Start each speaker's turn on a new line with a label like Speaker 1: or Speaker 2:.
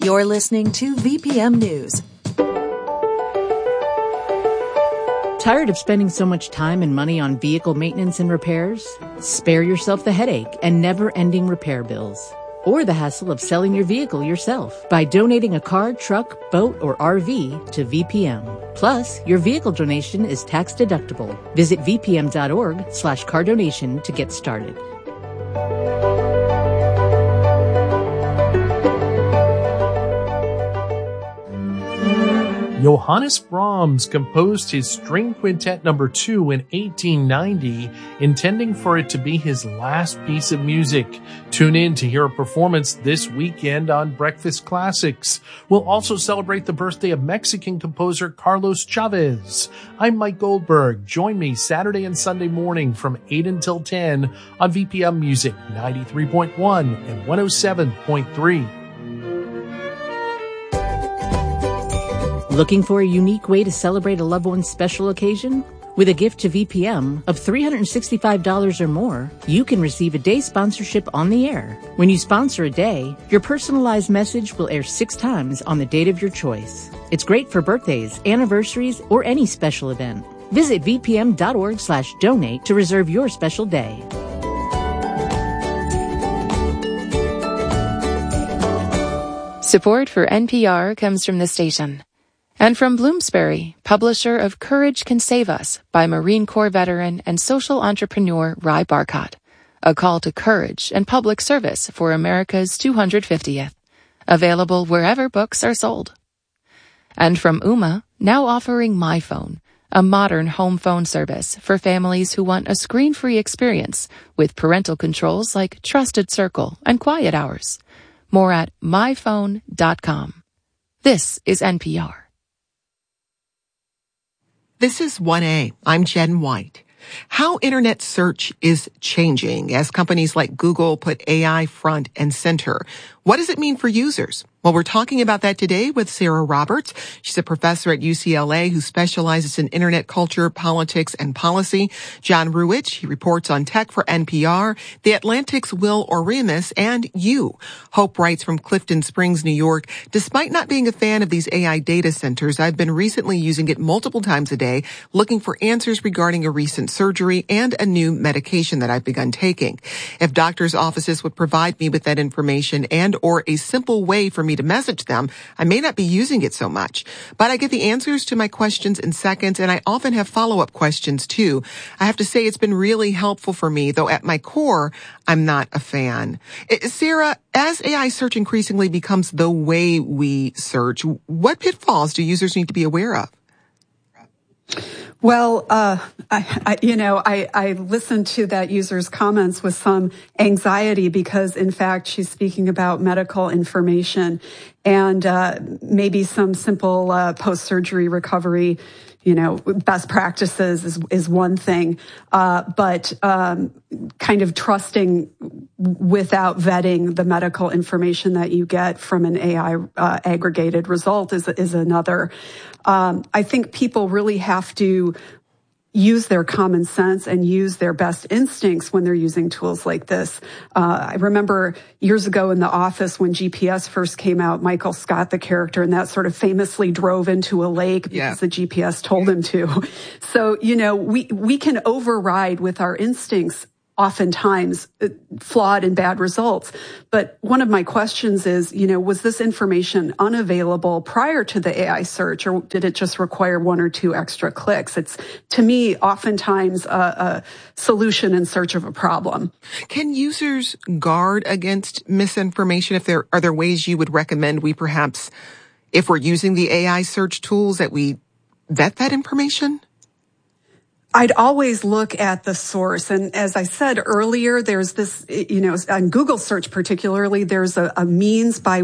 Speaker 1: You're listening to VPM News.
Speaker 2: Tired of spending so much time and money on vehicle maintenance and repairs? Spare yourself the headache and never-ending repair bills. Or the hassle of selling your vehicle yourself by donating a car, truck, boat, or RV to VPM. Plus, your vehicle donation is tax deductible. Visit vpm.org/car donation to get started.
Speaker 3: Johannes Brahms composed his String Quintet No. 2 in 1890, intending for it to be his last piece of music. Tune in to hear a performance this weekend on Breakfast Classics. We'll also celebrate the birthday of Mexican composer Carlos Chavez. I'm Mike Goldberg. Join me Saturday and Sunday morning from 8 until 10 on VPM Music 93.1 and 107.3.
Speaker 2: Looking for a unique way to celebrate a loved one's special occasion? With a gift to VPM of $365 or more, you can receive a day sponsorship on the air. When you sponsor a day, your personalized message will air 6 times on the date of your choice. It's great for birthdays, anniversaries, or any special event. Visit vpm.org/donate to reserve your special day.
Speaker 4: Support for NPR comes from the station. And from Bloomsbury, publisher of Courage Can Save Us by Marine Corps veteran and social entrepreneur Ry Barcott. A call to courage and public service for America's 250th. Available wherever books are sold. And from Ooma, now offering MyPhone, a modern home phone service for families who want a screen-free experience with parental controls like Trusted Circle and Quiet Hours. More at myphone.com. This is NPR.
Speaker 5: This is 1A. I'm Jen White. How internet search is changing as companies like Google put AI front and center. What does it mean for users? Well, we're talking about that today with Sarah Roberts. She's a professor at UCLA who specializes in internet culture, politics, and policy. John Ruwitch, he reports on tech for NPR. The Atlantic's Will Oremus, and you. Hope writes from Clifton Springs, New York. Despite not being a fan of these AI data centers, I've been recently using it multiple times a day, looking for answers regarding a recent surgery and a new medication that I've begun taking. If doctors' offices would provide me with that information and or a simple way for me to message them, I may not be using it so much. But I get the answers to my questions in seconds, and I often have follow-up questions too. I have to say it's been really helpful for me, though at my core, I'm not a fan. Sarah, as AI search increasingly becomes the way we search, what pitfalls do users need to be aware of?
Speaker 6: Well, I listened to that user's comments with some anxiety because, in fact, she's speaking about medical information and maybe some simple post-surgery recovery, best practices is one thing, but kind of trusting without vetting the medical information that you get from an AI aggregated result is another. I think people really have to use their common sense and use their best instincts when they're using tools like this. I remember years ago in The Office when GPS first came out, Michael Scott, the character, and that sort of famously drove into a lake because the GPS told him to. So, we can override with our instincts oftentimes flawed and bad results. But one of my questions is, was this information unavailable prior to the AI search, or did it just require 1 or 2 extra clicks? It's, to me, oftentimes a solution in search of a problem.
Speaker 5: Can users guard against misinformation? Are there ways you would recommend we perhaps, if we're using the AI search tools, that we vet that information?
Speaker 6: I'd always look at the source. And as I said earlier, there's this, on Google search particularly, there's a means by